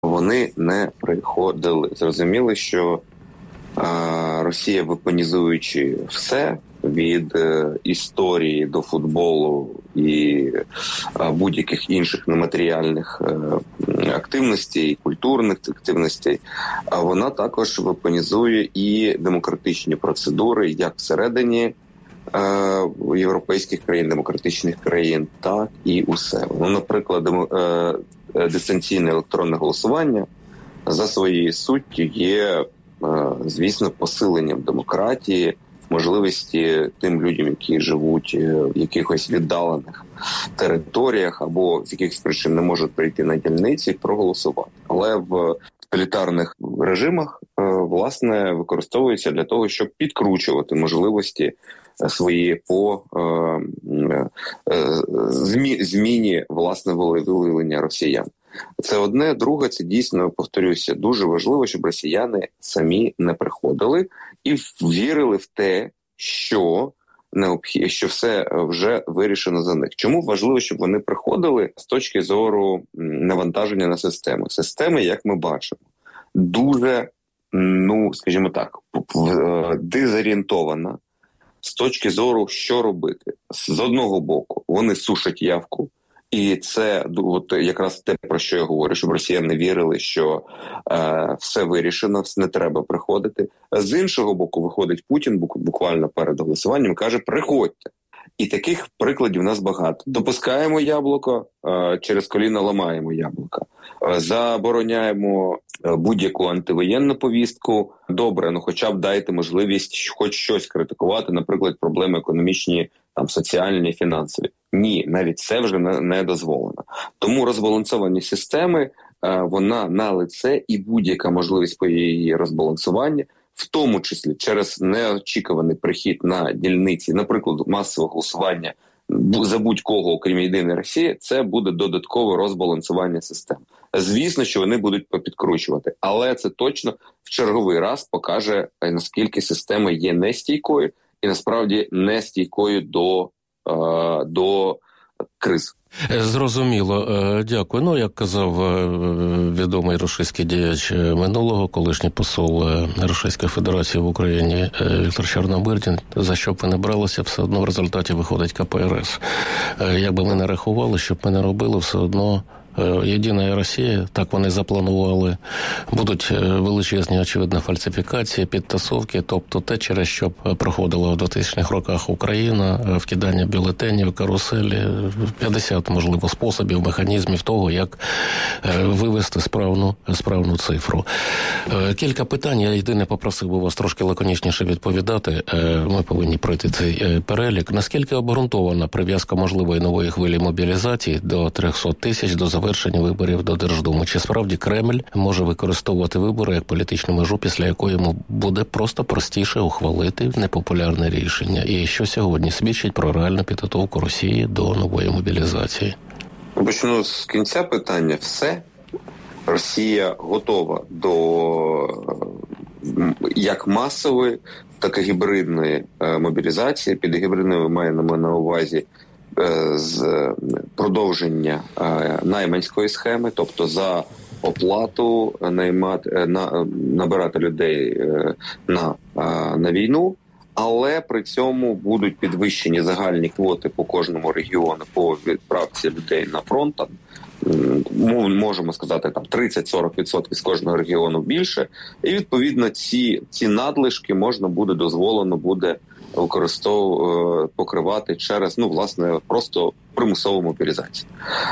вони не приходили. Зрозуміли, що Росія, вепонізуючи все, від історії до футболу і будь-яких інших нематеріальних активностей, культурних активностей, вона також вепонізує і демократичні процедури як всередині європейських країн, демократичних країн, так і у себе. Ну, наприклад, дистанційне електронне голосування за своєю суттю є, звісно, посиленням демократії, можливості тим людям, які живуть в якихось віддалених територіях або з якихось причин не можуть прийти на дільниці, проголосувати. Але в тоталітарних режимах, власне, використовується для того, щоб підкручувати можливості свої по зміні, власне, волевиявлення росіян. Це одне. Друге, це дійсно, повторюся, дуже важливо, щоб росіяни самі не приходили і вірили в те, що все вже вирішено за них. Чому важливо, щоб вони приходили з точки зору навантаження на систему? Система, як ми бачимо, дуже, скажімо так, дезорієнтована з точки зору, що робити. З одного боку, вони сушать явку, і це якраз те, про що я говорю, щоб росіяни вірили, що все вирішено, не треба приходити. З іншого боку, виходить Путін буквально перед голосуванням і каже: приходьте. І таких прикладів у нас багато. Допускаємо яблуко, через коліно ламаємо яблука. Забороняємо будь-яку антивоєнну повістку. Добре, хоча б дайте можливість хоч щось критикувати, наприклад, проблеми економічні, соціальні, фінансові. Ні, навіть це вже не дозволено. Тому розбалансовані системи, вона на лице, і будь-яка можливість по її розбалансуванню, в тому числі через неочікуваний прихід на дільниці, наприклад, масового голосування за будь-кого, окрім єдиної Росії, це буде додаткове розбалансування систем. Звісно, що вони будуть попідкручувати, але це точно в черговий раз покаже, наскільки система є нестійкою і насправді нестійкою до криз. Зрозуміло. Дякую. Як казав відомий російський діяч минулого, колишній посол Російської Федерації в Україні Віктор Чорномирдін, за що б ви не бралися, все одно в результаті виходить КПРС. Як би ми не рахували, щоб ми не робили, все одно Єдина Росія, так вони запланували, будуть величезні, очевидно, фальсифікації, підтасовки, тобто те, через що проходила в 2000-х роках Україна, вкидання бюлетенів, каруселі, 50, можливо, способів, механізмів того, як вивести справну цифру. Кілька питань, я єдине попросив би вас трошки лаконічніше відповідати, ми повинні пройти цей перелік. Наскільки обґрунтована прив'язка можливої нової хвилі мобілізації до 300 тисяч до завершення виборів до Держдуми? Чи справді Кремль може використовувати вибори як політичну межу, після якої йому буде просто простіше ухвалити непопулярне рішення? І що сьогодні свідчить про реальну підготовку Росії до нової мобілізації? Почну з кінця питання. Все. Росія готова до як масової, так і гібридної мобілізації. Під гібридною маємо на увазі з продовження найманської схеми, тобто за оплату набирати людей на війну, але при цьому будуть підвищені загальні квоти по кожному регіону по відправці людей на фронт. Можемо сказати, 30-40% з кожного регіону більше, і відповідно ці надлишки дозволено буде покривати через, власне, просто примусову мобілізацію.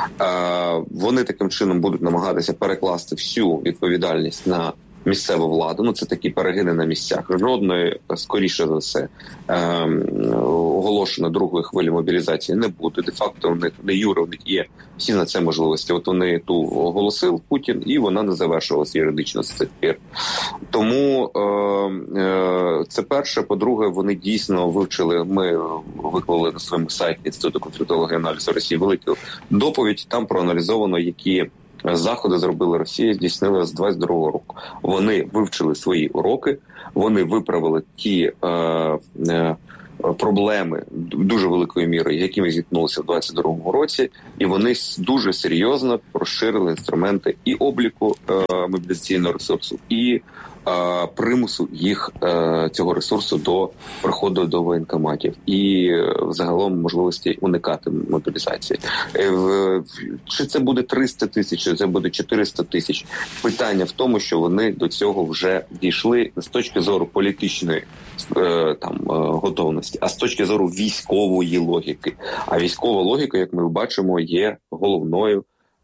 Вони таким чином будуть намагатися перекласти всю відповідальність на місцеву владу. Це такі перегини на місцях. Жодної, скоріше за все, оголошено другої хвилі мобілізації не буде. Де-факто в них є всі на це можливості. От вони ту оголосив Путін, і вона не завершилася юридично з цих пір. Тому це перше. По-друге, вони дійсно вивчили, ми виклали на своєму сайті Інституту конфліктології і аналізу Росії велику доповідь, там проаналізовано, які заходи зробила Росія, здійснила з 22-го року. Вони вивчили свої уроки, вони виправили ті проблеми дуже великою мірою, якими зіткнулися в 2022 році, і вони дуже серйозно розширили інструменти і обліку мобілізаційного ресурсу, і примусу їх цього ресурсу до приходу до воєнкоматів і загалом можливості уникати мобілізації. Чи це буде 300 тисяч, чи це буде 400 тисяч? Питання в тому, що вони до цього вже дійшли з точки зору політичної готовності, а з точки зору військової логіки. А військова логіка, як ми бачимо, є головною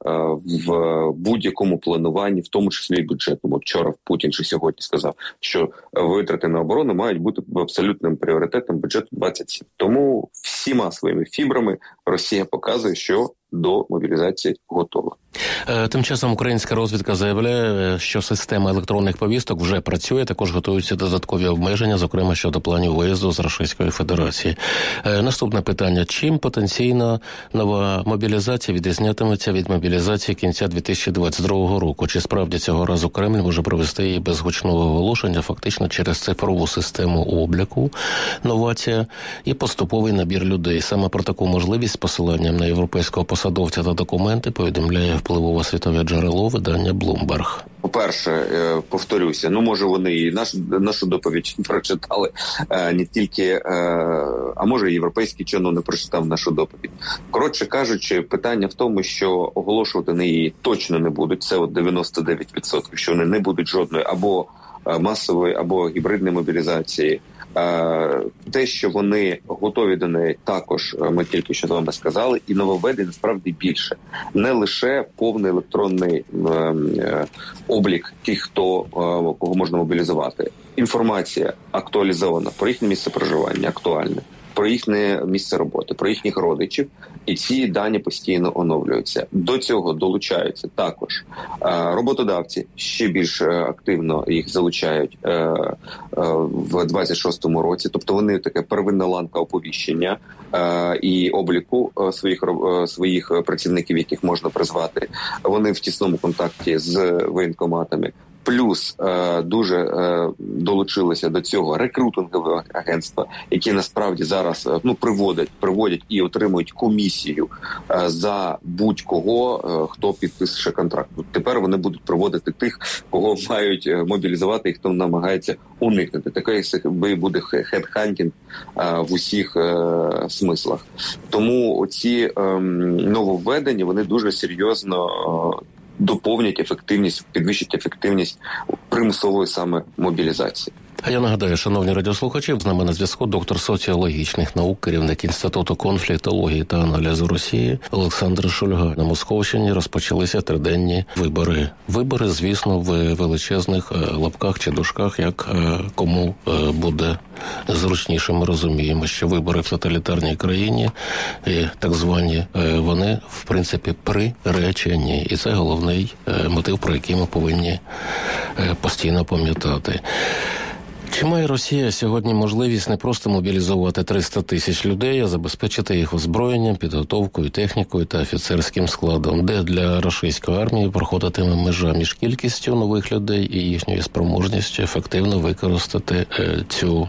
в будь-якому плануванні, в тому числі і бюджетному. Вчора Путін чи сьогодні сказав, що витрати на оборону мають бути абсолютним пріоритетом бюджету 27. Тому всіма своїми фібрами Росія показує, що до мобілізації готова. Тим часом українська розвідка заявляє, що система електронних повісток вже працює, також готуються додаткові обмеження, зокрема щодо планів виїзду з Російської Федерації. Наступне питання. Чим потенційно нова мобілізація відрізнятиметься від мобілізації кінця 2022 року? Чи справді цього разу Кремль може провести її без гучного оголошення, фактично через цифрову систему обліку, новація і поступовий набір людей? Саме про таку можливість з посиланням на європейського посадовця та документи повідомляє впливове світове джерело видання Bloomberg. По-перше, повторюся, може вони і нашу доповідь прочитали, не тільки, а може європейський чиновник не прочитав нашу доповідь. Коротше кажучи, питання в тому, що оголошувати вони її точно не будуть, це 99%, що вони не будуть жодної або масової, або гібридної мобілізації. Те, що вони готові до неї, також ми тільки що з вами сказали, і нововведень насправді більше. Не лише повний електронний облік тих, кого можна мобілізувати. Інформація актуалізована про їхнє місце проживання, актуальне, про їхнє місце роботи, про їхніх родичів, і ці дані постійно оновлюються. До цього долучаються також роботодавці, ще більш активно їх залучають в 26-му році. Тобто вони таке первинна ланка оповіщення і обліку своїх працівників, яких можна призвати. Вони в тісному контакті з воєнкоматами. Плюс дуже долучилися до цього рекрутингові агентства, які насправді зараз приводять і отримують комісію за будь-кого, хто підпише контракт. Тепер вони будуть проводити тих, кого мають мобілізувати і хто намагається уникнути. Такий буде хедхантінг в усіх смислах. Тому ці нововведення, вони дуже серйозно доповнять ефективність, підвищать ефективність примусової саме мобілізації. А я нагадаю, шановні радіослухачі, з нами на зв'язку доктор соціологічних наук, керівник Інституту конфліктології та аналізу Росії Олександр Шульга. На Московщині розпочалися триденні вибори. Вибори, звісно, в величезних лапках чи дужках, як кому буде зручніше. Ми розуміємо, що вибори в тоталітарній країні, так звані, вони, в принципі, приречені. І це головний мотив, про який ми повинні постійно пам'ятати. Чи має Росія сьогодні можливість не просто мобілізувати 300 тисяч людей, а забезпечити їх озброєнням, підготовкою, технікою та офіцерським складом? Де для російської армії проходитиме межа між кількістю нових людей і їхньою спроможністю ефективно використати цю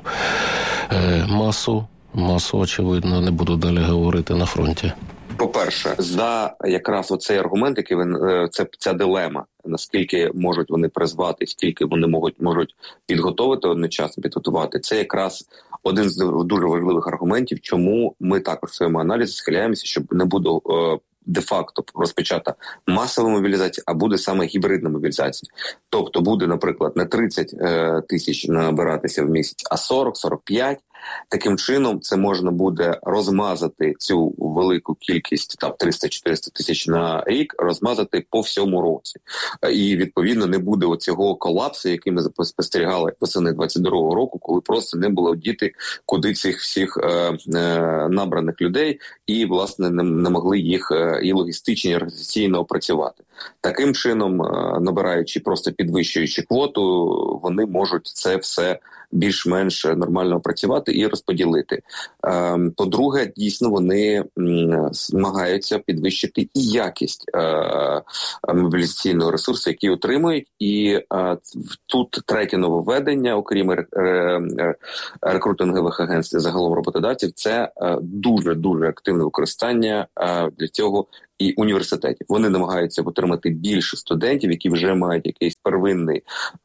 масу, очевидно, не буду далі говорити, на фронті? По-перше, за якраз оцей аргумент, який ця дилема, наскільки можуть вони призвати, скільки вони можуть підготовити одночасно, підготувати, це якраз один з дуже важливих аргументів, чому ми також в своєму аналізі схиляємося, щоб не буде де-факто розпочата масова мобілізація, а буде саме гібридна мобілізація. Тобто буде, наприклад, не 30 тисяч набиратися в місяць, а 40-45. Таким чином, це можна буде розмазати цю велику кількість, 300-400 тисяч на рік, розмазати по всьому році. І, відповідно, не буде оцього колапсу, який ми спостерігали восени 22-го року, коли просто не було діти, куди цих всіх набраних людей, і, власне, не могли їх і логістично, і організаційно опрацювати. Таким чином, набираючи, просто підвищуючи квоту, вони можуть це все більш-менш нормально працювати і розподілити. По-друге, дійсно, вони намагаються підвищити і якість мобілізаційного ресурсу, який отримують. І тут третє нововведення, окрім рекрутингових агентств і загалом роботодавців, це дуже-дуже активне використання для цього і університетів. Вони намагаються отримати більше студентів, які вже мають якийсь первинний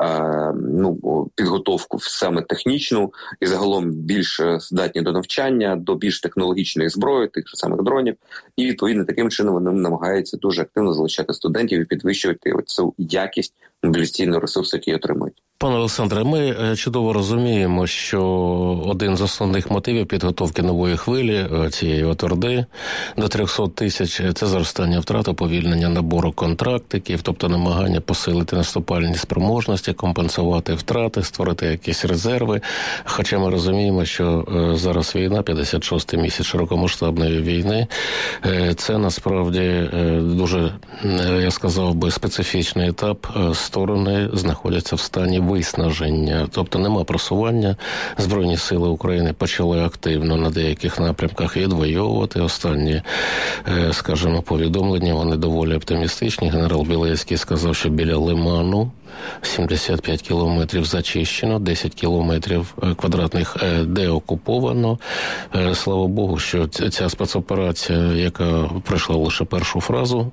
підготовку саме технічну і загалом більш здатні до навчання, до більш технологічної зброї, тих же самих дронів. І відповідно таким чином вони намагаються дуже активно залучати студентів і підвищувати цю якість мобілізаційного ресурсу, який отримують. Пане Олександре, ми чудово розуміємо, що один з основних мотивів підготовки нової хвилі, цієї Орди, до 300 тисяч – це зростання втрат, уповільнення набору контрактиків, тобто намагання посилити наступальні спроможності, компенсувати втрати, створити якісь резерви. Хоча ми розуміємо, що зараз війна, 56-й місяць широкомасштабної війни, це насправді дуже, я сказав би, специфічний етап. Сторони знаходяться в стані виснаження, тобто нема просування. Збройні сили України почали активно на деяких напрямках відвоювати. Останні, скажімо, повідомлення, вони доволі оптимістичні. Генерал Білецький сказав, що біля Лиману 75 кілометрів зачищено, 10 кілометрів квадратних деокуповано. Слава Богу, що ця спецоперація, яка пройшла лише першу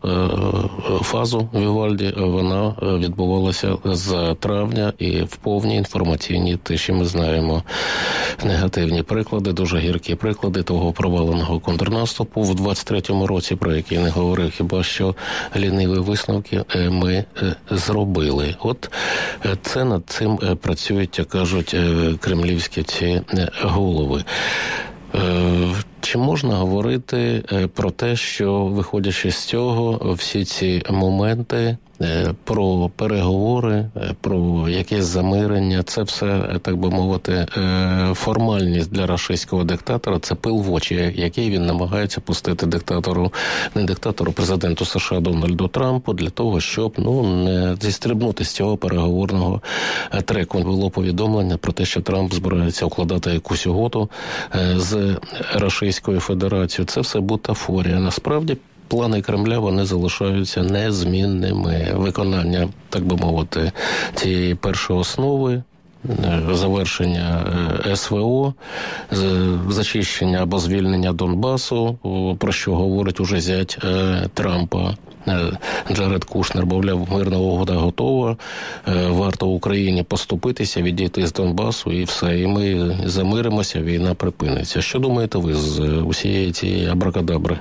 фазу в Івальді, вона відбувалася з травня і в повній інформаційній тиші. Ми знаємо негативні приклади, дуже гіркі приклади того проваленого контрнаступу в 23-му році, про який не говорив, хіба що ліниві висновки ми зробили. От це над цим працюють, як кажуть, кремлівські ці голови. Чи можна говорити про те, що, виходячи з цього, всі ці моменти про переговори, про якесь замирення, це все, так би мовити, формальність для рашистського диктатора, це пил в очі, який він намагається пустити президенту США Дональду Трампу для того, щоб не зістрибнути з цього переговорного треку. Було повідомлення про те, що Трамп збирається укладати якусь угоду з Російською Федерацією. Це все бутафорія. Насправді, плани Кремля, вони залишаються незмінними. Виконання, так би мовити, цієї першої основи, завершення СВО, зачищення або звільнення Донбасу, про що говорить уже зять Трампа, Джаред Кушнер, мовляв, мирна угода готова, варто Україні поступитися, відійти з Донбасу і все, і ми замиримося, війна припиниться. Що думаєте ви з усієї цієї абракадабри?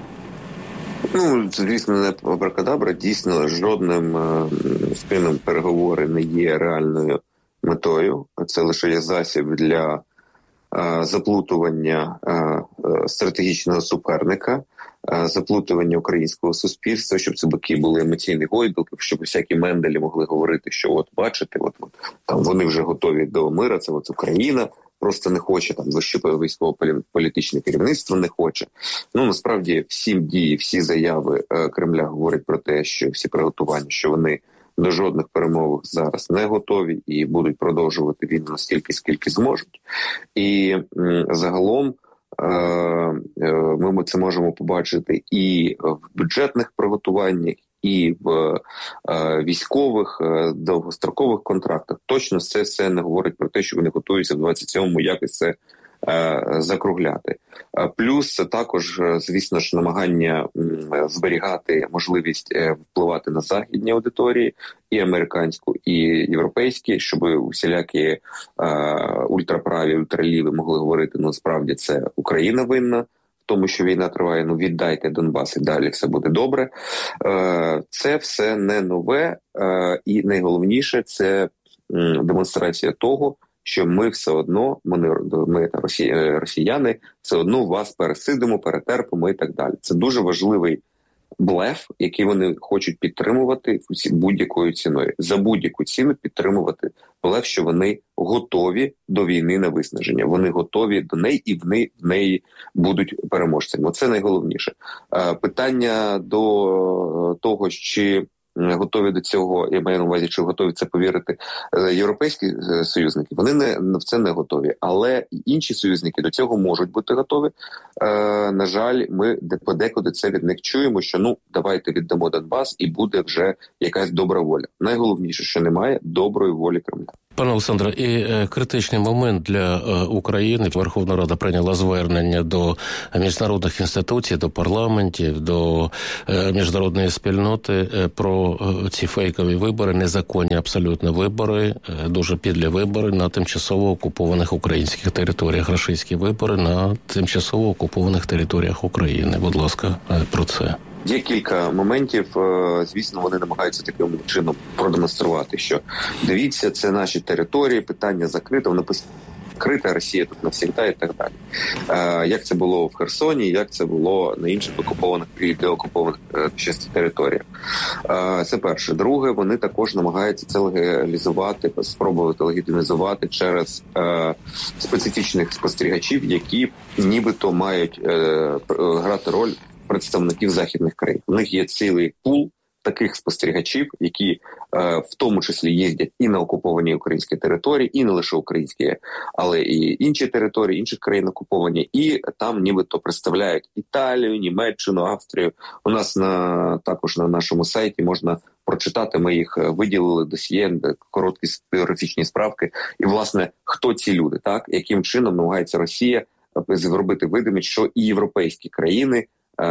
Звісно, не абракадабра. Дійсно, жодним спільним переговори не є реальною метою. Це лише є засіб для заплутування стратегічного суперника, заплутування українського суспільства, щоб цибаки були емоційні гойдалки, щоб всякі Менделі могли говорити, що от бачите, там вони вже готові до мира, це Україна просто не хоче, там вище військово-політичне керівництво не хоче. Насправді всі дії, всі заяви Кремля говорять про те, що всі приготування, що вони до жодних перемовин зараз не готові і будуть продовжувати війну настільки, скільки зможуть. І загалом ми це можемо побачити і в бюджетних приготуваннях, і в військових довгострокових контрактах. Точно це все не говорить про те, що вони готуються в 27-му якось це закругляти. Плюс це також, звісно ж, намагання зберігати можливість впливати на західні аудиторії, і американську, і європейські, щоб усілякі ультраправі, ультраліві могли говорити, насправді це Україна винна, тому що війна триває, віддайте Донбас і далі все буде добре. Це все не нове, і найголовніше – це демонстрація того, що ми все одно, ми росіяни, все одно вас пересидимо, перетерпимо і так далі. Це дуже важливий блеф, який вони хочуть підтримувати будь-якою ціною. За будь-яку ціну підтримувати блеф, що вони готові до війни на виснаження. Вони готові до неї і в неї будуть переможцями. Це найголовніше. Питання до того, чи готові до цього, я маю на увазі, чи готові це повірити європейські союзники, вони в це не готові. Але інші союзники до цього можуть бути готові. На жаль, ми подекуди це від них чуємо, що давайте віддамо Донбас і буде вже якась добра воля. Найголовніше, що немає доброї волі Кремля. Пане Олександре, і критичний момент для України. Верховна Рада прийняла звернення до міжнародних інституцій, до парламентів, до міжнародної спільноти про ці фейкові вибори, незаконні абсолютно вибори, дуже підлі вибори на тимчасово окупованих українських територіях, рашистські вибори на тимчасово окупованих територіях України. Будь ласка, про це. Є кілька моментів, звісно, вони намагаються таким чином продемонструвати, що дивіться, це наші території, питання закрите, воно закрита, Росія тут навсігда і так далі. Як це було в Херсоні, як це було на інших окупованих і деокупованих територіях. Це перше. Друге, вони також намагаються це легалізувати, спробувати легітимізувати через специфічних спостерігачів, які нібито мають грати роль представників західних країн. У них є цілий пул таких спостерігачів, які в тому числі їздять і на окуповані українські території, і не лише українські, але і інші території, інших країн окуповані, і там нібито представляють Італію, Німеччину, Австрію. У нас також на нашому сайті можна прочитати, ми їх виділили, досьє, короткі біографічні справки. І, власне, хто ці люди, так? Яким чином намагається Росія зробити видимість, що і європейські країни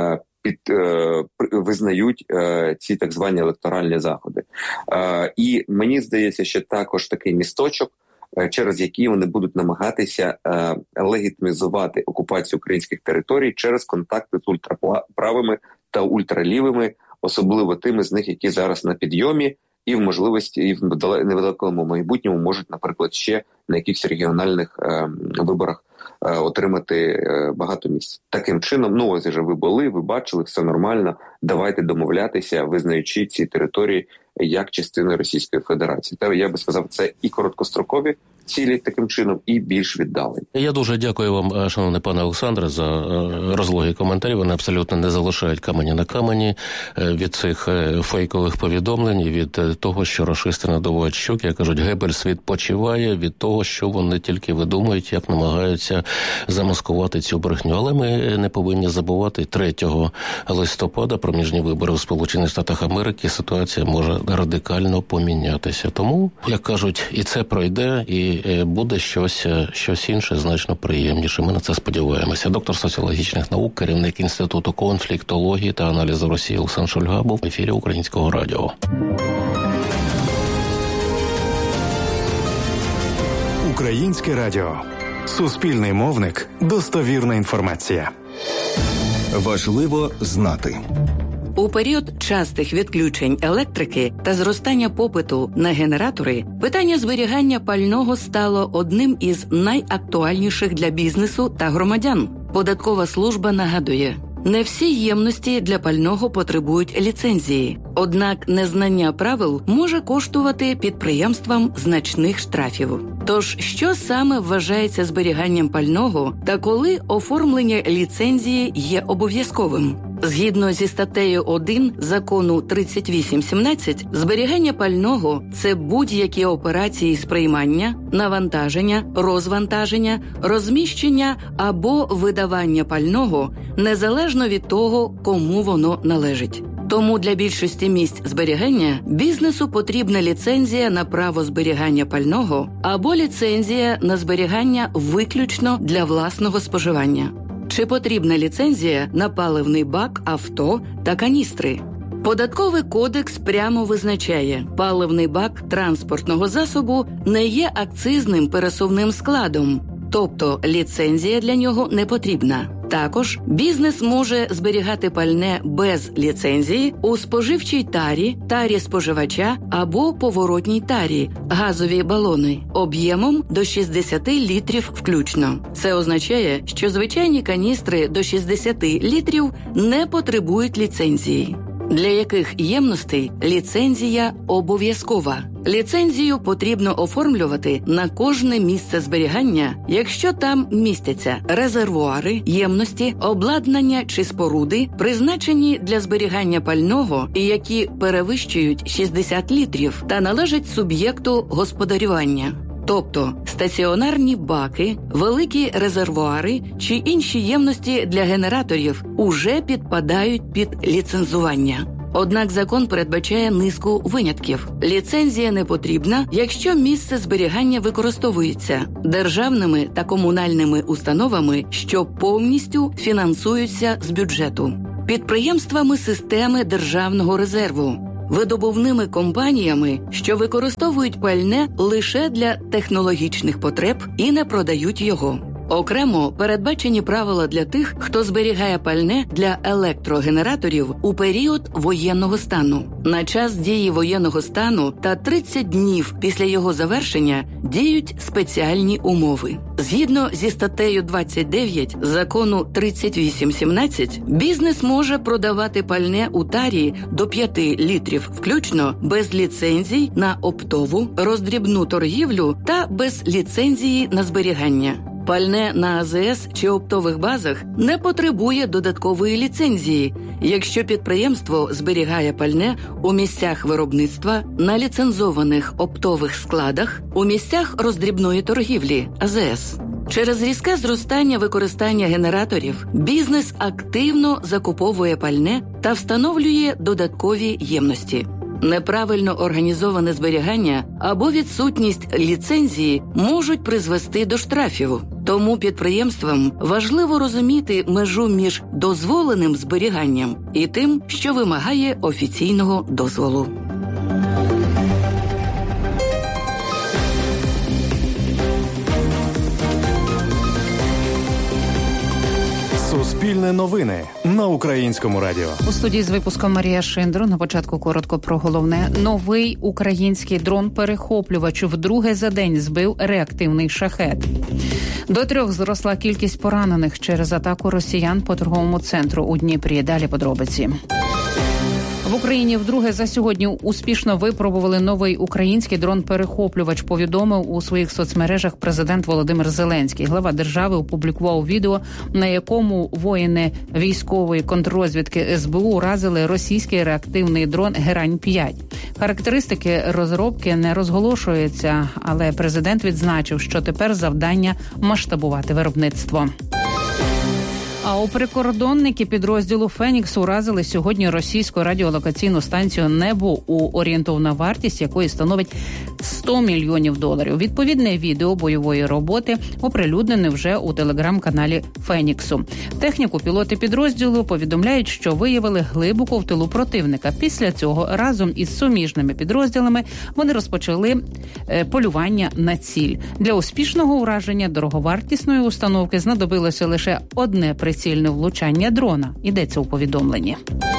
визнають ці так звані електоральні заходи. І мені здається, що також такий місточок, через який вони будуть намагатися легітимізувати окупацію українських територій через контакти з ультраправими та ультралівими, особливо тими з них, які зараз на підйомі, і в можливості, і в невеликому майбутньому можуть, наприклад, ще на якихось регіональних виборах отримати багато місць. Таким чином, ось вже ви були, ви бачили, все нормально, давайте домовлятися, визнаючи ці території як частину Російської Федерації. Та я би сказав, це і короткострокові цілі таким чином, і більш віддалені. Я дуже дякую вам, шановний пане Олександре, за розлогі коментарі. Вони абсолютно не залишають камені на камені від цих фейкових повідомлень, від того, що рашисти надувають щоки, як кажуть, Геббельс відпочиває від того, що вони тільки видумують, як намагаються замаскувати цю брехню. Але ми не повинні забувати 3 листопада проміжні вибори у Сполучених Штатах Америки. Ситуація може радикально помінятися. Тому, як кажуть, і це пройде, і буде щось інше, значно приємніше. Ми на це сподіваємося. Доктор соціологічних наук, керівник Інституту конфліктології та аналізу Росії Олександр Шульга був в ефірі Українського радіо. Українське радіо. Суспільний мовник. Достовірна інформація. Важливо знати. У період частих відключень електрики та зростання попиту на генератори питання зберігання пального стало одним із найактуальніших для бізнесу та громадян. Податкова служба нагадує, не всі ємності для пального потребують ліцензії. Однак незнання правил може коштувати підприємствам значних штрафів. Тож, що саме вважається зберіганням пального та коли оформлення ліцензії є обов'язковим? Згідно зі статтею 1 закону 3817, зберігання пального – це будь-які операції з приймання, навантаження, розвантаження, розміщення або видавання пального, незалежно від того, кому воно належить. Тому для більшості місць зберігання бізнесу потрібна ліцензія на право зберігання пального або ліцензія на зберігання виключно для власного споживання. Чи потрібна ліцензія на паливний бак, авто та каністри? Податковий кодекс прямо визначає, паливний бак транспортного засобу не є акцизним пересувним складом, тобто ліцензія для нього не потрібна. Також бізнес може зберігати пальне без ліцензії у споживчій тарі, тарі споживача або поворотній тарі, газові балони, об'ємом до 60 літрів включно. Це означає, що звичайні каністри до 60 літрів не потребують ліцензії. Для яких ємностей ліцензія обов'язкова. Ліцензію потрібно оформлювати на кожне місце зберігання, якщо там містяться резервуари, ємності, обладнання чи споруди, призначені для зберігання пального і які перевищують 60 літрів та належать суб'єкту господарювання. Тобто стаціонарні баки, великі резервуари чи інші ємності для генераторів уже підпадають під ліцензування. Однак закон передбачає низку винятків. Ліцензія не потрібна, якщо місце зберігання використовується державними та комунальними установами, що повністю фінансуються з бюджету, підприємствами системи державного резерву, видобувними компаніями, що використовують пальне лише для технологічних потреб і не продають його. Окремо передбачені правила для тих, хто зберігає пальне для електрогенераторів у період воєнного стану. На час дії воєнного стану та 30 днів після його завершення діють спеціальні умови. Згідно зі статтею 29 закону 3817, бізнес може продавати пальне у тарі до 5 літрів включно без ліцензій на оптову, роздрібну торгівлю та без ліцензії на зберігання. Пальне на АЗС чи оптових базах не потребує додаткової ліцензії, якщо підприємство зберігає пальне у місцях виробництва, на ліцензованих оптових складах, у місцях роздрібної торгівлі АЗС. Через різке зростання використання генераторів бізнес активно закуповує пальне та встановлює додаткові ємності. Неправильно організоване зберігання або відсутність ліцензії можуть призвести до штрафів. Тому підприємствам важливо розуміти межу між дозволеним зберіганням і тим, що вимагає офіційного дозволу. Суспільне новини на Українському радіо. У студії з випуском Марія Шиндро. На початку коротко про головне. Новий український дрон-перехоплювач вдруге за день збив реактивний шахед. До 3 зросла кількість поранених через атаку росіян по торговому центру у Дніпрі. Далі подробиці. В Україні вдруге за сьогодні успішно випробували новий український дрон-перехоплювач, повідомив у своїх соцмережах президент Володимир Зеленський. Глава держави опублікував відео, на якому воїни військової контррозвідки СБУ уразили російський реактивний дрон «Герань-5». Характеристики розробки не розголошуються, але президент відзначив, що тепер завдання – масштабувати виробництво. А у прикордонники підрозділу «Фенікс» уразили сьогодні російську радіолокаційну станцію «Небо», у орієнтовна вартість якої становить $100 мільйонів. Відповідне відео бойової роботи оприлюднене вже у телеграм-каналі «Феніксу». Техніку пілоти підрозділу повідомляють, що виявили глибоко в тилу противника. Після цього разом із суміжними підрозділами вони розпочали полювання на ціль. Для успішного ураження дороговартісної установки знадобилося лише одне прицільне влучання дрона. Йдеться у повідомленні.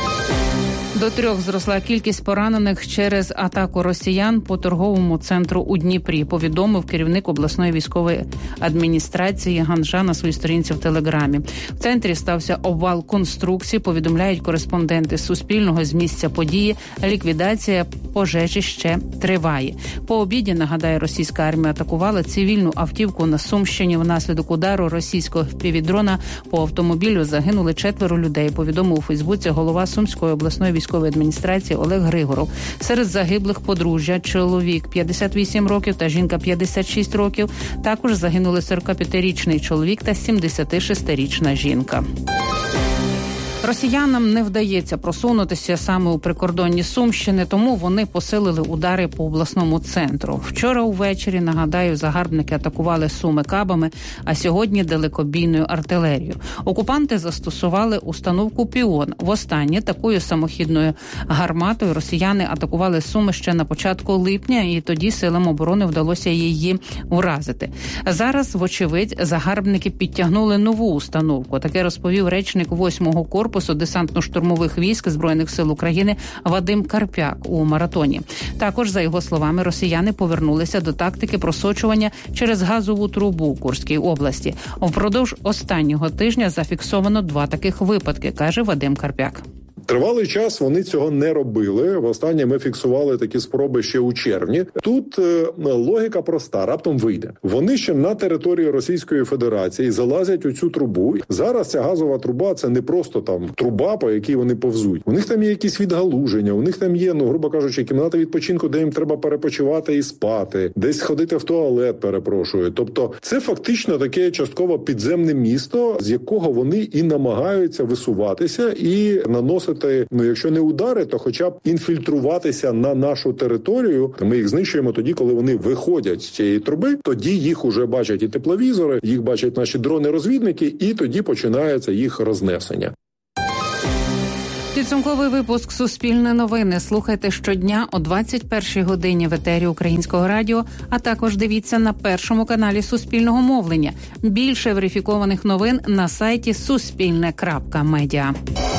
До 3 зросла кількість поранених через атаку росіян по торговому центру у Дніпрі, повідомив керівник обласної військової адміністрації Ганжа на своїй сторінці в Телеграмі. В центрі стався обвал конструкції, повідомляють кореспонденти Суспільного з місця події. Ліквідація пожежі ще триває. По обіді, нагадаю, російська армія атакувала цивільну автівку на Сумщині. Внаслідок удару російського FPV-дрона по автомобілю загинули 4 людей, повідомив у Фейсбуці голова Сумської обласної військової адміністрації Олег Григоров. Серед загиблих подружжя, чоловік 58 років та жінка 56 років. Також загинули 45-річний чоловік та 76-річна жінка. Росіянам не вдається просунутися саме у прикордонні Сумщини, тому вони посилили удари по обласному центру. Вчора увечері, нагадаю, загарбники атакували Суми кабами, а сьогодні далекобійною артилерією. Окупанти застосували установку «Піон». Востаннє такою самохідною гарматою росіяни атакували Суми ще на початку липня, і тоді силам оборони вдалося її уразити. Зараз, вочевидь, загарбники підтягнули нову установку. Таке розповів речник 8-го корпусу десантно-штурмових військ Збройних сил України Вадим Карпяк у маратоні. Також, за його словами, росіяни повернулися до тактики просочування через газову трубу у Курській області. Впродовж останнього тижня зафіксовано 2 таких випадки, каже Вадим Карпяк. Тривалий час вони цього не робили. Востаннє ми фіксували такі спроби ще у червні. Тут логіка проста, раптом вийде. Вони ще на території Російської Федерації залазять у цю трубу. Зараз ця газова труба – це не просто там труба, по якій вони повзуть. У них там є якісь відгалуження, у них там є, грубо кажучи, кімната відпочинку, де їм треба перепочивати і спати, десь ходити в туалет, перепрошую. Тобто це фактично таке частково підземне місто, з якого вони і намагаються висуватися і наносити, якщо не удари, то хоча б інфільтруватися на нашу територію. Ми їх знищуємо тоді, коли вони виходять з цієї труби, тоді їх уже бачать і тепловізори, їх бачать наші дрони-розвідники, і тоді починається їх рознесення. Підсумковий випуск «Суспільне новини» слухайте щодня о 21-й годині в етері Українського радіо, а також дивіться на першому каналі Суспільного мовлення. Більше верифікованих новин на сайті suspilne.media.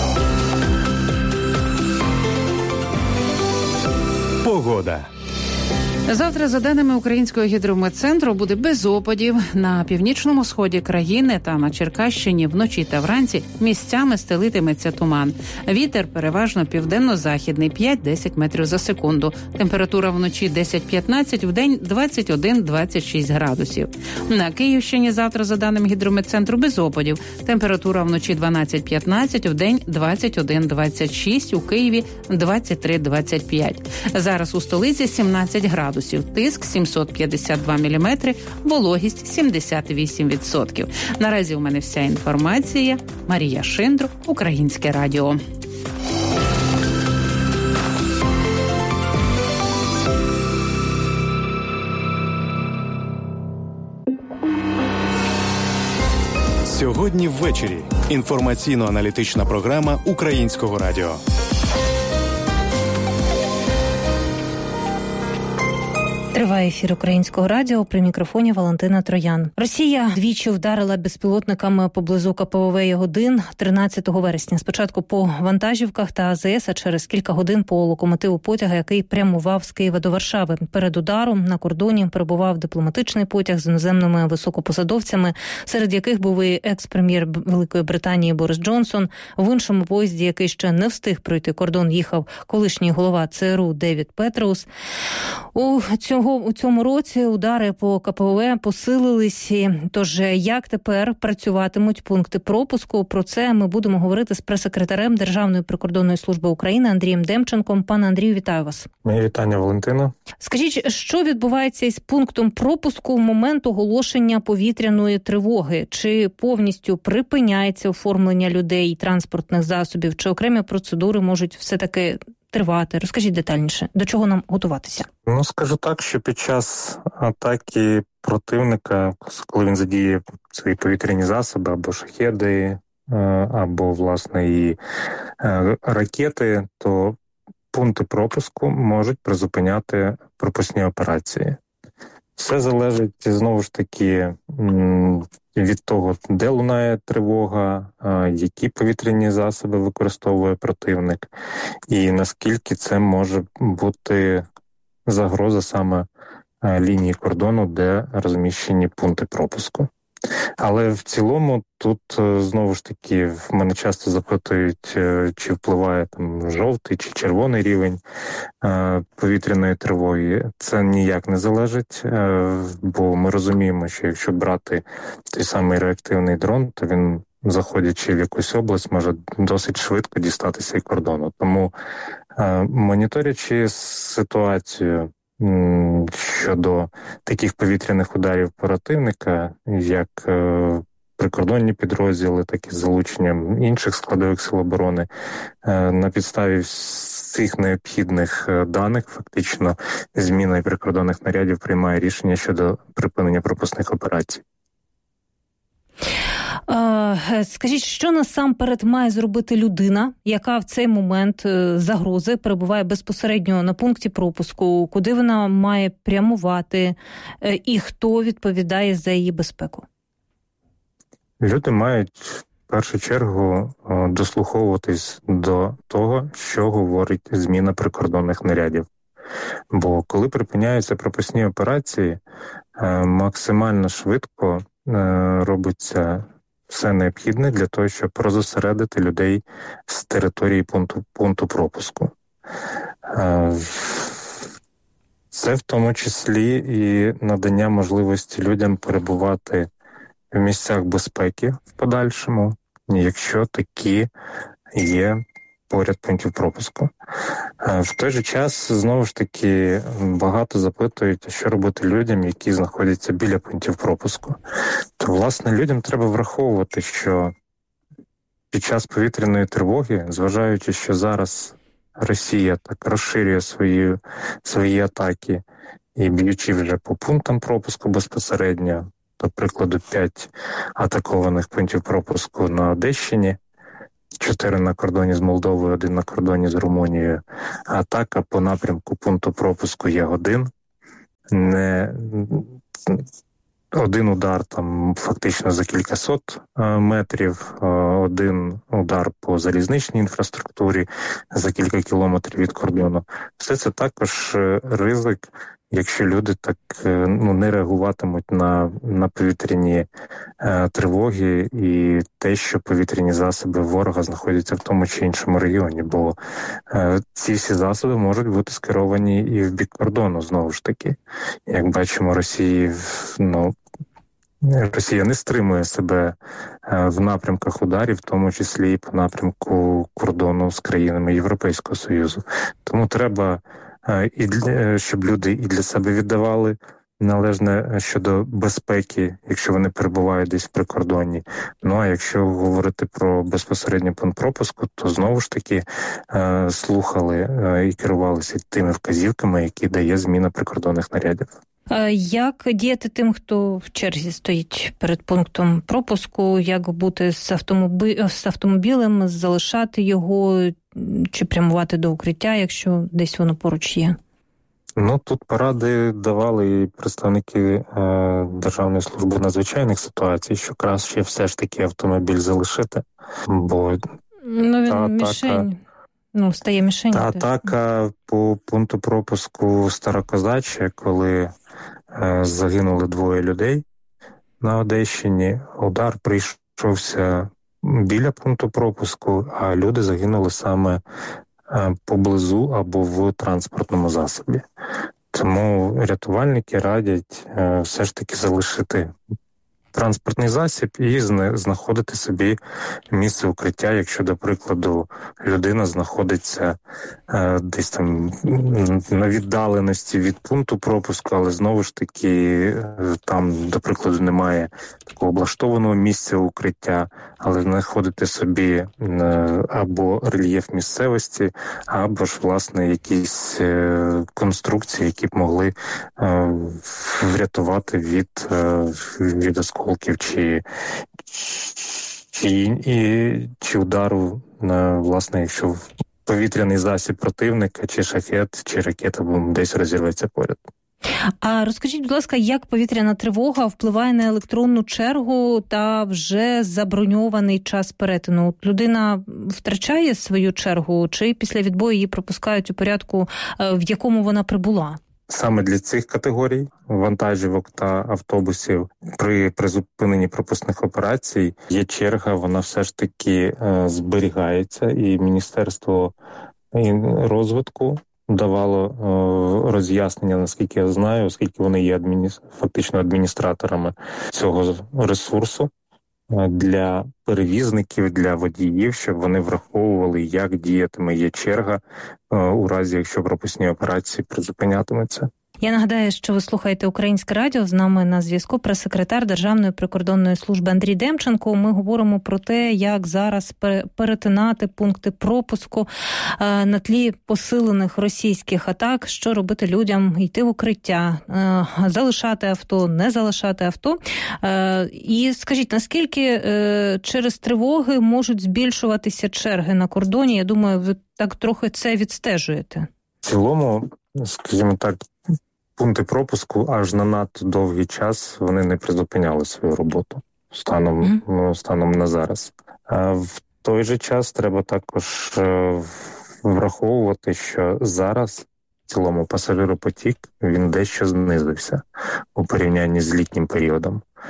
Погода. Завтра, за даними Українського гідрометцентру, буде без опадів. На північному сході країни та на Черкащині вночі та вранці місцями стелитиметься туман. Вітер переважно південно-західний, 5-10 метрів за секунду. Температура вночі 10-15, вдень 21-26 градусів. На Київщині завтра, за даними гідрометцентру, без опадів. Температура вночі 12-15, вдень 21-26, у Києві 23-25. Зараз у столиці 17 градусів. Тиск 752 міліметри, вологість 78%. Наразі у мене вся інформація. Марія Шиндро, Українське радіо. Сьогодні ввечері. Інформаційно-аналітична програма Українського радіо. Триває ефір Українського радіо, при мікрофоні Валентина Троян. Росія двічі вдарила безпілотниками поблизу КПВВ Ягодин 13 вересня. Спочатку по вантажівках та АЗС, а через кілька годин по локомотиву потяга, який прямував з Києва до Варшави. Перед ударом на кордоні перебував дипломатичний потяг з іноземними високопосадовцями, серед яких був і екс-прем'єр Великої Британії Борис Джонсон. В іншому поїзді, який ще не встиг пройти кордон, їхав колишній голова ЦРУ Девід Петраус. У цьому році удари по КПВВ посилилися. Тож, як тепер працюватимуть пункти пропуску? Про це ми будемо говорити з прес-секретарем Державної прикордонної служби України Андрієм Демченком. Пане Андрію, вітаю вас. Моє вітання, Валентина. Скажіть, що відбувається із пунктом пропуску в момент оголошення повітряної тривоги? Чи повністю припиняється оформлення людей і транспортних засобів? Чи окремі процедури можуть все-таки тривати? Розкажіть детальніше, до чого нам готуватися? Скажу так, що під час атаки противника, коли він задіє свої повітряні засоби, або шахеди, або, власне, і ракети, то пункти пропуску можуть призупиняти пропускні операції. Все залежить, знову ж таки, від того, де лунає тривога, які повітряні засоби використовує противник, і наскільки це може бути загроза саме лінії кордону, де розміщені пункти пропуску. Але в цілому тут, знову ж таки, в мене часто запитують, чи впливає там жовтий чи червоний рівень повітряної тривоги. Це ніяк не залежить, бо ми розуміємо, що якщо брати той самий реактивний дрон, то він, заходячи в якусь область, може досить швидко дістатися і кордону. Тому, моніторячи ситуацію щодо таких повітряних ударів противника, як прикордонні підрозділи, так і з залученням інших складових сил оборони, на підставі всіх необхідних даних, фактично, зміна прикордонних нарядів приймає рішення щодо припинення пропускних операцій. Скажіть, що насамперед має зробити людина, яка в цей момент загрози перебуває безпосередньо на пункті пропуску, куди вона має прямувати, і хто відповідає за її безпеку? Люди мають в першу чергу дослуховуватись до того, що говорить зміна прикордонних нарядів. Бо коли припиняються пропускні операції, максимально швидко робиться все необхідне для того, щоб розосередити людей з території пункту пропуску. Це в тому числі і надання можливості людям перебувати в місцях безпеки в подальшому, якщо такі є поряд пунктів пропуску. В той же час, знову ж таки, багато запитують, що робити людям, які знаходяться біля пунктів пропуску. То, власне, людям треба враховувати, що під час повітряної тривоги, зважаючи, що зараз Росія так розширює свої атаки і б'ючи вже по пунктам пропуску безпосередньо, до прикладу, 5 атакованих пунктів пропуску на Одещині, 4 на кордоні з Молдовою, 1 на кордоні з Румунією. Атака по напрямку пункту пропуску Ягодин. Один удар там фактично за кількасот метрів, один удар по залізничній інфраструктурі за кілька кілометрів від кордону. Все це також ризик, якщо люди так не реагуватимуть на повітряні тривоги і те, що повітряні засоби ворога знаходяться в тому чи іншому регіоні. Бо ці всі засоби можуть бути скеровані і в бік кордону, знову ж таки. Як бачимо, Росія не стримує себе в напрямках ударів, в тому числі і по напрямку кордону з країнами Європейського Союзу. Тому треба, щоб люди і для себе віддавали належне щодо безпеки, якщо вони перебувають десь в прикордонні. Ну а якщо говорити про безпосередньо пункт пропуску, то знову ж таки слухали і керувалися тими вказівками, які дає зміна прикордонних нарядів. Як діяти тим, хто в черзі стоїть перед пунктом пропуску? Як бути з автомобілем, залишати його чи прямувати до укриття, якщо десь воно поруч є? Тут поради давали і представники Державної служби надзвичайних ситуацій, що краще все ж таки автомобіль залишити, бо мішень. Стає мішень. Атака по пункту пропуску Старокозаччя, коли загинули 2 людей на Одещині, удар прийшовся біля пункту пропуску, а люди загинули саме поблизу або в транспортному засобі. Тому рятувальники радять все ж таки залишити транспортний засіб і знаходити собі місце укриття, якщо, до прикладу, людина знаходиться десь там на віддаленості від пункту пропуску, але знову ж таки там, до прикладу, немає такого облаштованого місця укриття, але знаходити собі або рельєф місцевості, або ж, власне, якісь конструкції, які б могли врятувати від осколків чи удару, власне, якщо повітряний засіб противника, чи шахет, чи ракета десь розірветься поряд. А розкажіть, будь ласка, як повітряна тривога впливає на електронну чергу та вже заброньований час перетину? Людина втрачає свою чергу, чи після відбою її пропускають у порядку, в якому вона прибула? Саме для цих категорій вантажівок та автобусів при призупиненні пропускних операцій є черга, вона все ж таки зберігається, і Міністерство розвитку давало роз'яснення, наскільки я знаю, оскільки вони є фактично адміністраторами цього ресурсу для перевізників, для водіїв, щоб вони враховували, як діятиме є черга у разі, якщо пропускні операції призупинятимуться. Я нагадаю, що ви слухаєте Українське радіо. З нами на зв'язку прес-секретар Державної прикордонної служби Андрій Демченко. Ми говоримо про те, як зараз перетинати пункти пропуску на тлі посилених російських атак, що робити людям, йти в укриття, залишати авто, не залишати авто. І скажіть, наскільки через тривоги можуть збільшуватися черги на кордоні? Я думаю, ви так трохи це відстежуєте. В цілому, скажімо так, пункти пропуску аж на надто довгий час вони не призупиняли свою роботу станом на зараз. В той же час треба також враховувати, що зараз в цілому пасажиропотік він дещо знизився у порівнянні з літнім періодом.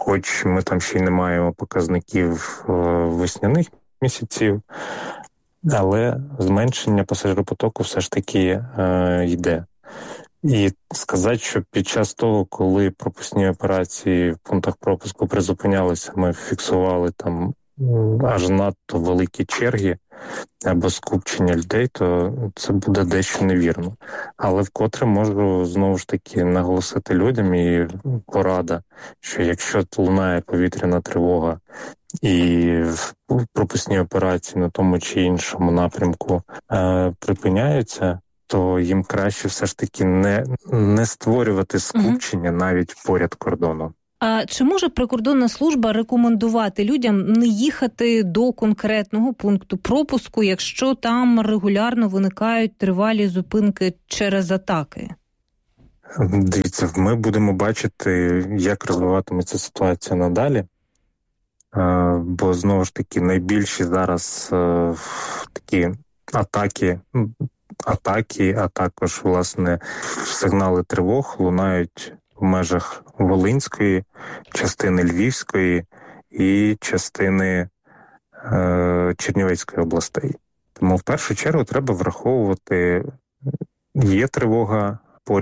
хоч ми там ще й не маємо показників весняних місяців, але зменшення пасажиропотоку все ж таки йде. І сказати, що під час того, коли пропускні операції в пунктах пропуску призупинялися, ми фіксували там аж надто великі черги або скупчення людей, то це буде дещо невірно. Але вкотре можу знову ж таки наголосити людям і порада, що якщо лунає повітряна тривога і пропускні операції на тому чи іншому напрямку припиняються, то їм краще все ж таки не створювати скупчення навіть поряд кордону. А чи може прикордонна служба рекомендувати людям не їхати до конкретного пункту пропуску, якщо там регулярно виникають тривалі зупинки через атаки? Дивіться, ми будемо бачити, як розвиватиметься ситуація надалі, бо, знову ж таки, найбільші зараз такі атаки, а також, власне, сигнали тривог лунають в межах Волинської, частини Львівської і частини Чернівецької областей. Тому в першу чергу треба враховувати, є тривога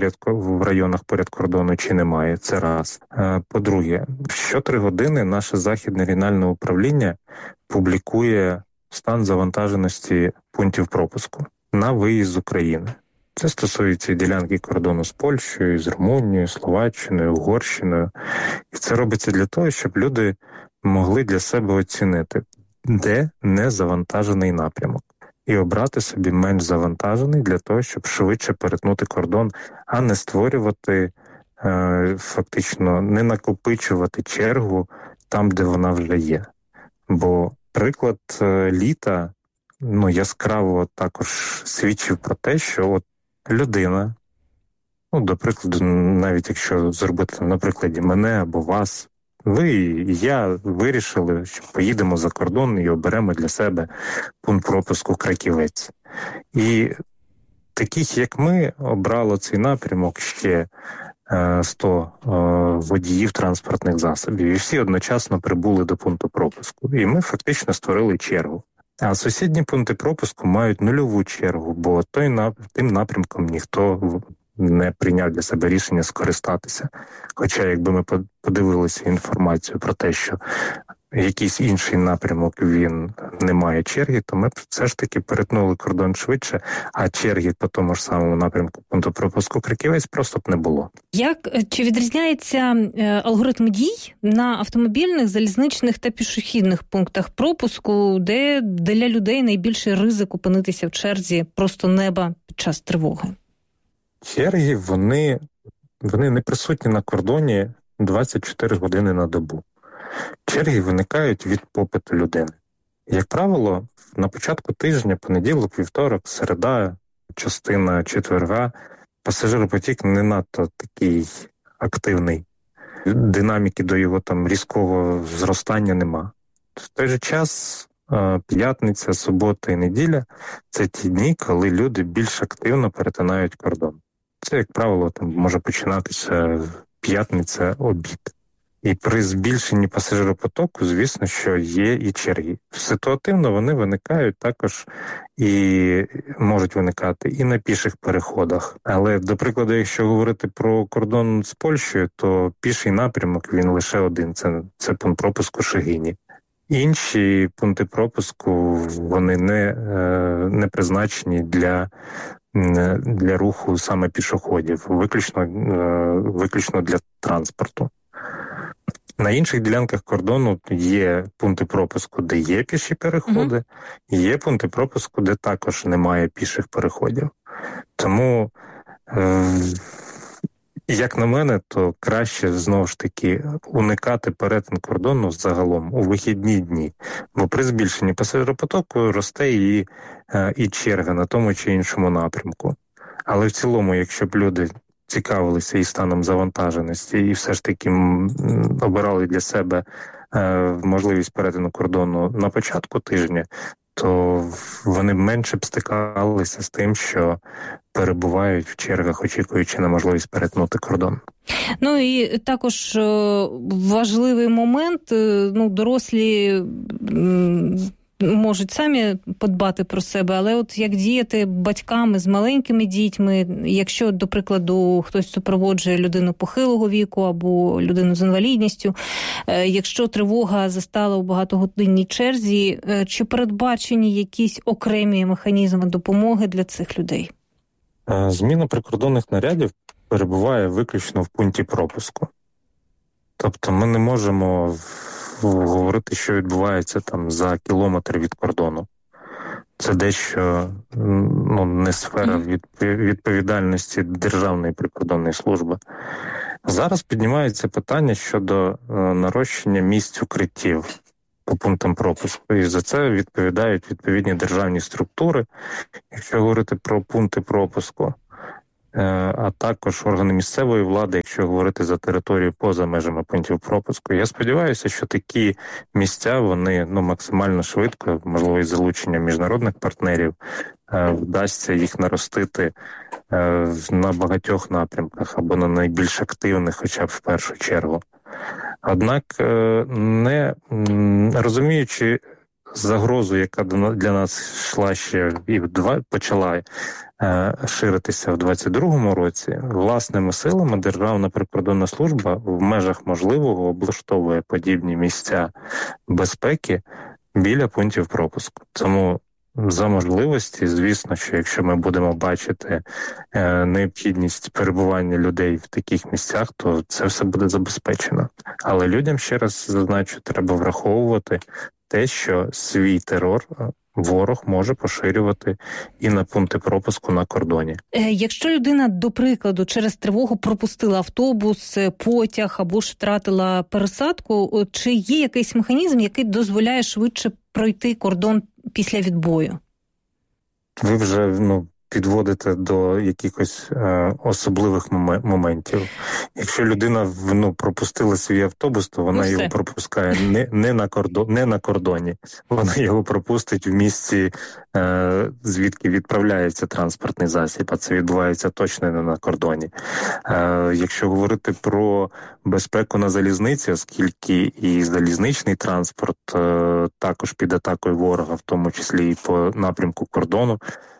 в районах поряд кордону чи немає. Це раз. По-друге, що 3 години наше Західне регіональне управління публікує стан завантаженості пунктів пропуску на виїзд з України. Це стосується ділянки кордону з Польщею, з Румунією, Словаччиною, Угорщиною. І це робиться для того, щоб люди могли для себе оцінити, де не завантажений напрямок. І обрати собі менш завантажений для того, щоб швидше перетнути кордон, а не створювати, фактично, не накопичувати чергу там, де вона вже є. Бо приклад літа, яскраво також свідчив про те, що от людина, до прикладу, навіть якщо зробити на прикладі мене або вас, ви і я вирішили, що поїдемо за кордон і оберемо для себе пункт пропуску Краківець. І таких, як ми, обрало цей напрямок ще 100 водіїв транспортних засобів. І всі одночасно прибули до пункту пропуску. І ми фактично створили чергу. А сусідні пункти пропуску мають нульову чергу, бо тим напрямком ніхто не прийняв для себе рішення скористатися. Хоча, якби ми подивилися інформацію про те, що якийсь інший напрямок він не має черги, то ми б все ж таки перетнули кордон швидше, а черги по тому ж самому напрямку пункту пропуску Краківець просто б не було. Чи відрізняється алгоритм дій на автомобільних, залізничних та пішохідних пунктах пропуску, де для людей найбільший ризик опинитися в черзі просто неба під час тривоги? Черги, вони не присутні на кордоні 24 години на добу. Черги виникають від попиту людини. Як правило, на початку тижня, понеділок, вівторок, середа, частина четверга, пасажиропотік не надто такий активний. Динаміки до його там різкого зростання нема. В той же час п'ятниця, субота і неділя – це ті дні, коли люди більш активно перетинають кордон. Це, як правило, там може починатися п'ятниця, обід. І при збільшенні пасажиропотоку, звісно, що є і черги. Ситуативно вони виникають також і можуть виникати і на піших переходах. Але, до прикладу, якщо говорити про кордон з Польщею, то піший напрямок, він лише один. Це пункт пропуску Шегині. Інші пункти пропуску, вони не призначені для руху саме пішоходів, виключно для транспорту. На інших ділянках кордону є пункти пропуску, де є піші переходи, є пункти пропуску, де також немає піших переходів. Тому, як на мене, то краще, знову ж таки, уникати перетин кордону загалом у вихідні дні. Бо при збільшенні пасажиропотоку росте і черга на тому чи іншому напрямку. Але в цілому, якщо б люди цікавилися і станом завантаженості, і все ж таки обирали для себе можливість перетину кордону на початку тижня, то вони менше б стикалися з тим, що перебувають в чергах, очікуючи на можливість перетнути кордон. Ну і також важливий момент, дорослі можуть самі подбати про себе, але от як діяти батьками з маленькими дітьми, якщо, до прикладу, хтось супроводжує людину похилого віку або людину з інвалідністю, якщо тривога застала у багатогодинній черзі, чи передбачені якісь окремі механізми допомоги для цих людей? Зміна прикордонних нарядів перебуває виключно в пункті пропуску. Тобто ми не можемо говорити, що відбувається там за кілометр від кордону. Це дещо не сфера відповідальності Державної прикордонної служби. Зараз піднімається питання щодо нарощення місць укриттів по пунктам пропуску. І за це відповідають відповідні державні структури. Якщо говорити про пункти пропуску, а також органи місцевої влади, якщо говорити за територію поза межами пунктів пропуску. Я сподіваюся, що такі місця, вони максимально швидко, можливо, із залученням міжнародних партнерів, вдасться їх наростити на багатьох напрямках або на найбільш активних, хоча б в першу чергу. Однак, не розуміючи загрозу, яка для нас йшла ще і почала ширитися в 2022 році, власними силами Державна прикордонна служба в межах можливого облаштовує подібні місця безпеки біля пунктів пропуску. Тому за можливості, звісно, що якщо ми будемо бачити необхідність перебування людей в таких місцях, то це все буде забезпечено. Але людям, ще раз зазначу, треба враховувати те, що свій терор ворог може поширювати і на пункти пропуску на кордоні. Якщо людина, до прикладу, через тривогу пропустила автобус, потяг або ж втратила пересадку, чи є якийсь механізм, який дозволяє швидше пройти кордон після відбою? Ви вже підводите до якихось особливих моментів. Якщо людина пропустила свій автобус, то вона його пропускає не на кордоні. Вона його пропустить в місці, звідки відправляється транспортний засіб, а це відбувається точно не на кордоні. Якщо говорити про безпеку на залізниці, оскільки і залізничний транспорт також під атакою ворога, в тому числі і по напрямку кордону,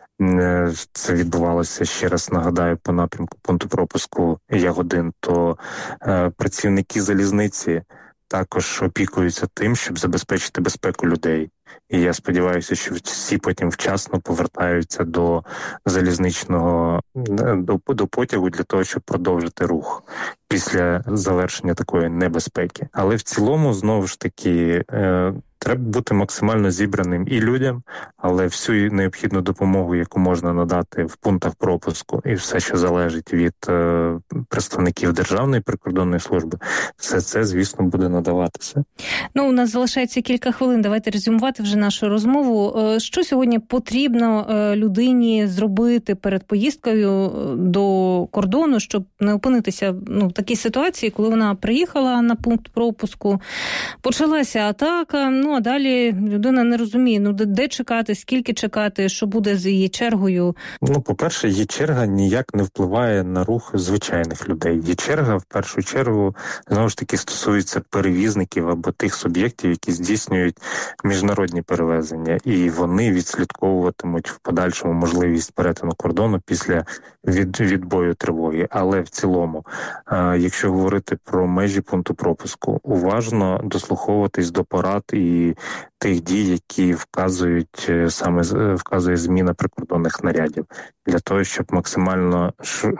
це відбувалося, ще раз нагадаю, по напрямку пункту пропуску Ягодин, то працівники залізниці також опікуються тим, щоб забезпечити безпеку людей. І я сподіваюся, що всі потім вчасно повертаються до залізничного, до потягу для того, щоб продовжити рух після завершення такої небезпеки. Але в цілому, знову ж таки, треба бути максимально зібраним і людям, але всю необхідну допомогу, яку можна надати в пунктах пропуску, і все, що залежить від представників Державної прикордонної служби, все це, звісно, буде надаватися. У нас залишається кілька хвилин. Давайте резюмувати вже нашу розмову. Що сьогодні потрібно людині зробити перед поїздкою до кордону, щоб не опинитися в такій ситуації, коли вона приїхала на пункт пропуску, почалася атака, а далі людина не розуміє, де чекати, скільки чекати, що буде з її чергою? По-перше, її черга ніяк не впливає на рух звичайних людей. Її черга, в першу чергу, знову ж таки, стосується перевізників або тих суб'єктів, які здійснюють міжнародні перевезення, і вони відслідковуватимуть в подальшому можливість перетину кордону після відбою тривоги. Але в цілому, якщо говорити про межі пункту пропуску, уважно дослуховуватись до порад і тих дій, які вказує зміна прикордонних нарядів, для того, щоб максимально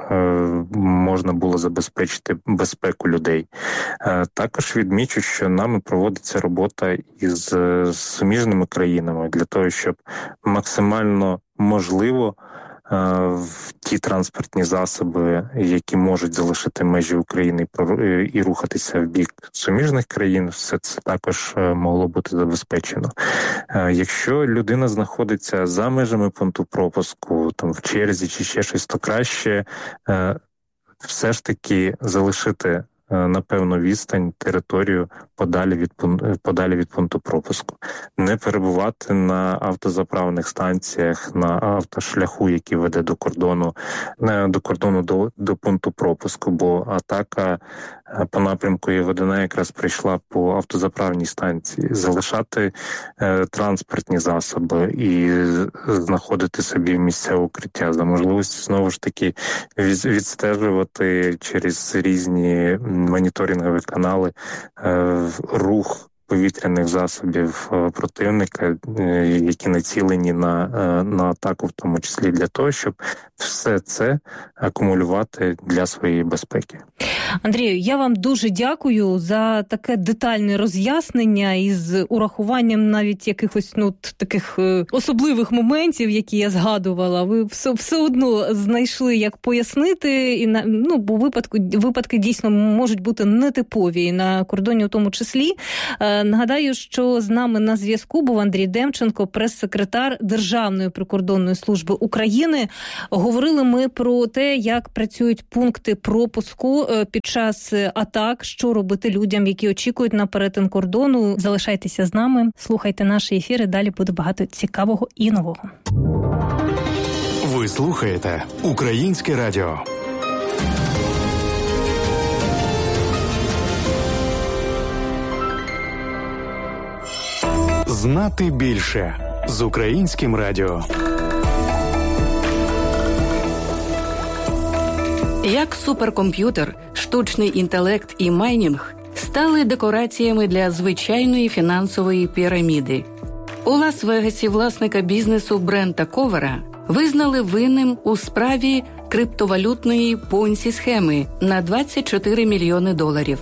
можна було забезпечити безпеку людей. Також відмічу, що нами проводиться робота із суміжними країнами для того, щоб максимально можливо в ті транспортні засоби, які можуть залишити межі України і рухатися в бік суміжних країн, все це також могло бути забезпечено. Якщо людина знаходиться за межами пункту пропуску, в черзі чи ще щось, то краще все ж таки залишити на певну відстань територію подалі від пункту пропуску. Не перебувати на автозаправних станціях, на автошляху, який веде до кордону до пункту пропуску, бо атака по напрямку Ягодина якраз прийшла по автозаправній станції. Залишати транспортні засоби і знаходити собі місця укриття. За можливості, знову ж таки, відстежувати через різні моніторингові канали рух повітряних засобів противника, які націлені на атаку, в тому числі для того, щоб все це акумулювати для своєї безпеки. Андрію, я вам дуже дякую за таке детальне роз'яснення із урахуванням навіть якихось таких особливих моментів, які я згадувала. Ви все одно знайшли, як пояснити, і бо випадки дійсно можуть бути нетипові, і на кордоні у тому числі. Нагадаю, що з нами на зв'язку був Андрій Демченко, прес-секретар Державної прикордонної служби України. Говорили ми про те, як працюють пункти пропуску під час атак, що робити людям, які очікують на перетин кордону. Залишайтеся з нами, слухайте наші ефіри, далі буде багато цікавого і нового. Ви слухаєте Українське радіо. Знати більше з Українським радіо. Як суперкомп'ютер, штучний інтелект і майнінг стали декораціями для звичайної фінансової піраміди. У Лас-Вегасі власника бізнесу Брента Ковера визнали винним у справі криптовалютної понсі-схеми на $24 мільйони.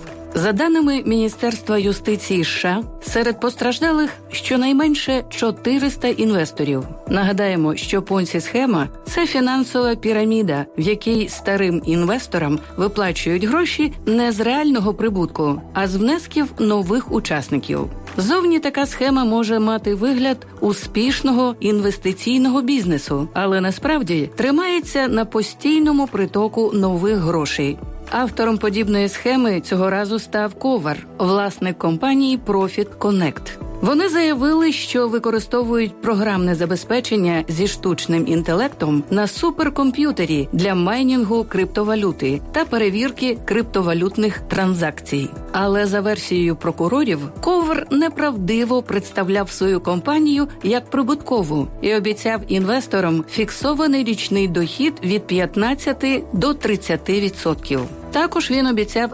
За даними Міністерства юстиції США, серед постраждалих щонайменше 400 інвесторів. Нагадаємо, що понсі-схема – це фінансова піраміда, в якій старим інвесторам виплачують гроші не з реального прибутку, а з внесків нових учасників. Зовні така схема може мати вигляд успішного інвестиційного бізнесу, але насправді тримається на постійному притоку нових грошей. Автором подібної схеми цього разу став Ковер, власник компанії Profit Connect. Вони заявили, що використовують програмне забезпечення зі штучним інтелектом на суперкомп'ютері для майнінгу криптовалюти та перевірки криптовалютних транзакцій. Але за версією прокурорів, Ковер неправдиво представляв свою компанію як прибуткову і обіцяв інвесторам фіксований річний дохід від 15 до 30%. Також він обіцяв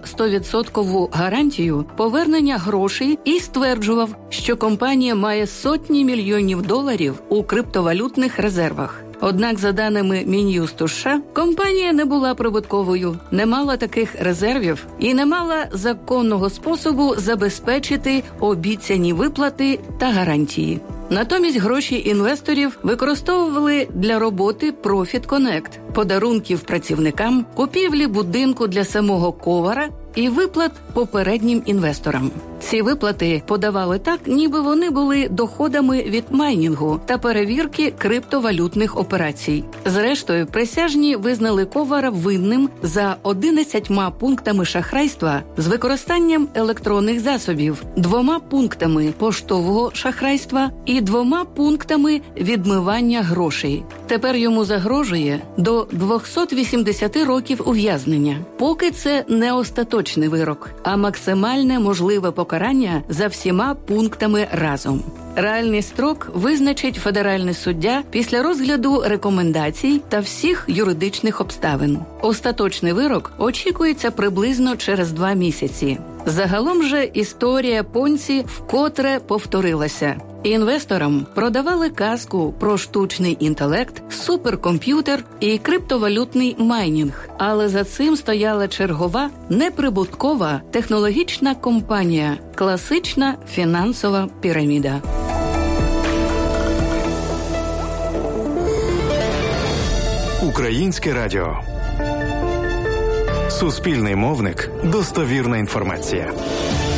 100% гарантію повернення грошей і стверджував, що компанія має сотні мільйонів доларів у криптовалютних резервах. Однак, за даними Мін'юсту США, компанія не була прибутковою, не мала таких резервів і не мала законного способу забезпечити обіцяні виплати та гарантії. Натомість гроші інвесторів використовували для роботи Profit Connect, подарунків працівникам, купівлі будинку для самого Ковера і виплат попереднім інвесторам. Ці виплати подавали так, ніби вони були доходами від майнінгу та перевірки криптовалютних операцій. Зрештою, присяжні визнали Ковера винним за 11 пунктами шахрайства з використанням електронних засобів, 2 пунктами поштового шахрайства і 2 пунктами відмивання грошей. Тепер йому загрожує до 280 років ув'язнення. Поки це не остаточний вирок, а максимальне можливе покарання за всіма пунктами разом. Реальний строк визначить федеральний суддя після розгляду рекомендацій та всіх юридичних обставин. Остаточний вирок очікується приблизно через 2 місяці. Загалом же історія Понсі вкотре повторилася. Інвесторам продавали казку про штучний інтелект, суперкомп'ютер і криптовалютний майнінг. Але за цим стояла чергова, неприбуткова технологічна компанія – класична фінансова піраміда. Українське радіо. Суспільний мовник. Достовірна інформація.